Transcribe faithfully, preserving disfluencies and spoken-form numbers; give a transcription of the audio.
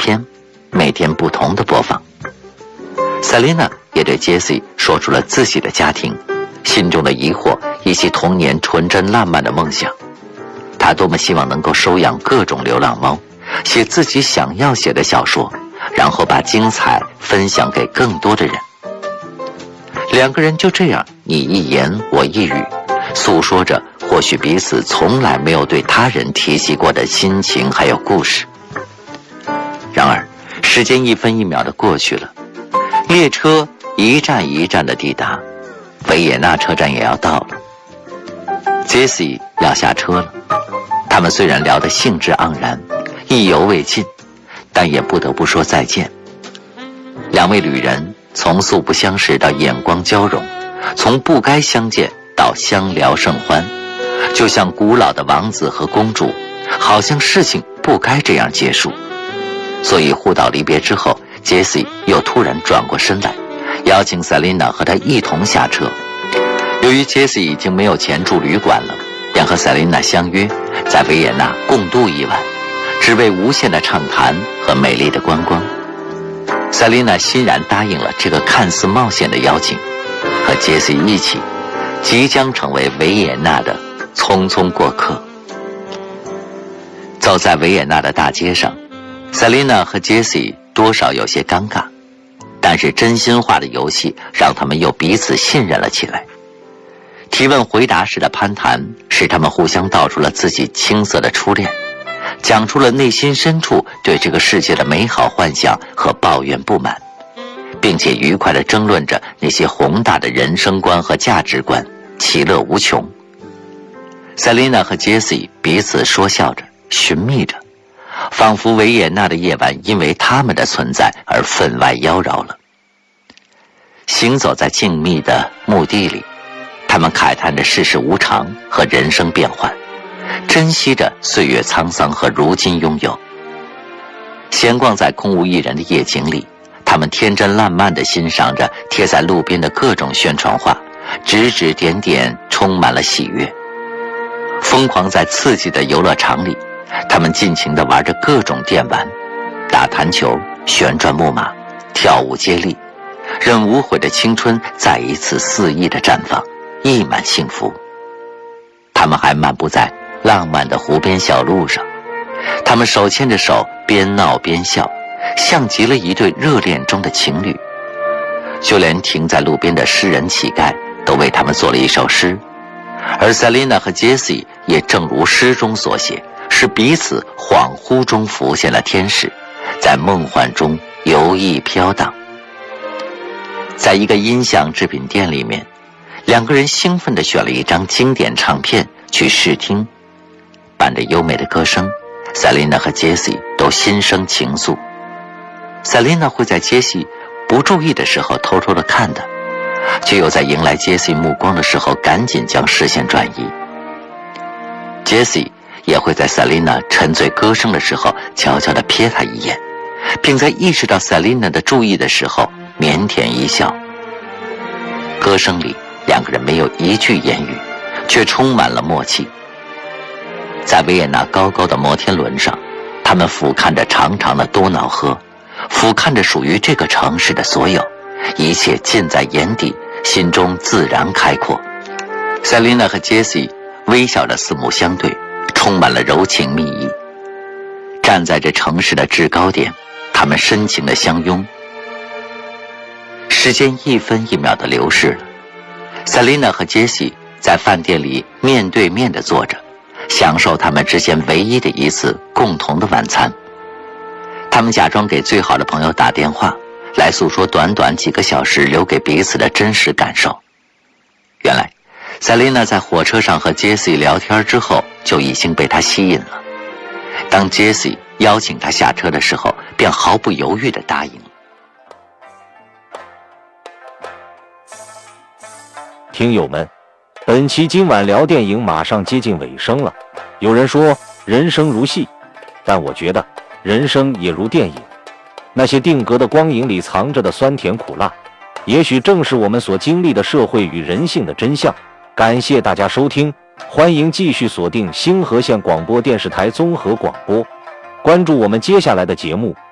天，每天不同的播放。塞琳娜也对杰西说出了自己的家庭、心中的疑惑以及童年纯真烂漫的梦想。她多么希望能够收养各种流浪猫，写自己想要写的小说，然后把精彩分享给更多的人。两个人就这样你一言我一语，诉说着或许彼此从来没有对他人提起过的心情还有故事。然而时间一分一秒地过去了，列车一站一站地抵达，维也纳车站也要到了。杰西要下车了，他们虽然聊得兴致盎然，意犹未尽，但也不得不说再见。两位旅人从素不相识到眼光交融，从不该相见到相聊甚欢，就像古老的王子和公主，好像事情不该这样结束。所以互道离别之后，杰西又突然转过身来，邀请塞琳娜和他一同下车。由于杰西已经没有钱住旅馆了，便和塞琳娜相约在维也纳共度一晚，只为无限的畅谈和美丽的观光。塞琳娜欣然答应了这个看似冒险的邀请，和杰西一起即将成为维也纳的匆匆过客。走在维也纳的大街上，塞琳娜和杰西多少有些尴尬，但是真心话的游戏让他们又彼此信任了起来。提问回答时的攀谈使他们互相道出了自己青涩的初恋，讲出了内心深处对这个世界的美好幻想和抱怨不满，并且愉快地争论着那些宏大的人生观和价值观，其乐无穷。塞琳娜和杰西彼此说笑着，寻觅着，仿佛维也纳的夜晚因为他们的存在而分外妖娆了。行走在静谧的墓地里，他们慨叹着世事无常和人生变幻，珍惜着岁月沧桑和如今拥有。闲逛在空无一人的夜景里，他们天真烂漫地欣赏着贴在路边的各种宣传画，指指点点，充满了喜悦。疯狂在刺激的游乐场里，他们尽情地玩着各种电玩，打弹球、旋转木马、跳舞接力，任无悔的青春再一次肆意地绽放，溢满幸福。他们还漫步在浪漫的湖边小路上，他们手牵着手，边闹边笑，像极了一对热恋中的情侣。就连停在路边的诗人乞丐都为他们做了一首诗，而塞琳娜和杰西也正如诗中所写，是彼此恍惚中浮现了天使，在梦幻中游弋飘荡。在一个音响制品店里面，两个人兴奋地选了一张经典唱片去试听，伴着优美的歌声，塞琳娜和杰西都心生情愫。塞琳娜会在杰西不注意的时候偷偷地看他，却又在迎来杰西目光的时候赶紧将视线转移。杰西也会在塞琳娜沉醉歌声的时候悄悄地瞥她一眼，并在意识到塞琳娜的注意的时候腼腆一笑。歌声里两个人没有一句言语，却充满了默契。在维也纳高高的摩天轮上，他们俯瞰着长长的多瑙河，俯瞰着属于这个城市的所有，一切尽在眼底，心中自然开阔。塞琳娜和杰西微笑着四目相对，充满了柔情蜜意。站在这城市的制高点，他们深情地相拥。时间一分一秒地流逝了，塞琳娜和杰西在饭店里面对面地坐着，享受他们之间唯一的一次共同的晚餐。他们假装给最好的朋友打电话，来诉说短短几个小时留给彼此的真实感受。原来塞琳娜在火车上和杰西聊天之后就已经被他吸引了，当杰西邀请他下车的时候，便毫不犹豫地答应了。 听友们，本期今晚聊电影马上接近尾声了。有人说人生如戏，但我觉得人生也如电影，那些定格的光影里藏着的酸甜苦辣，也许正是我们所经历的社会与人性的真相。感谢大家收听，欢迎继续锁定星河县广播电视台综合广播，关注我们接下来的节目。